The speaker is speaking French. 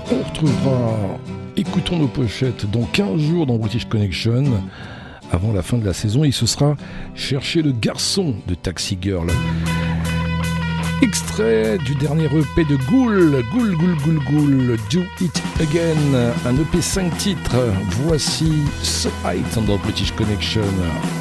On retrouvera Écoutons nos pochettes dans 15 jours dans British Connection. Avant la fin de la saison, et ce sera Chercher le garçon de Taxi Girl. Extrait du dernier EP de Ghoul, Do It Again, un EP 5 titres. Voici So High dans British Connection.